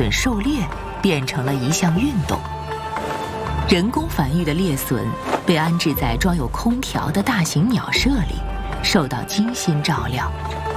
笋狩猎变成了一项运动。人工繁育的猎隼被安置在装有空调的大型鸟舍里，受到精心照料。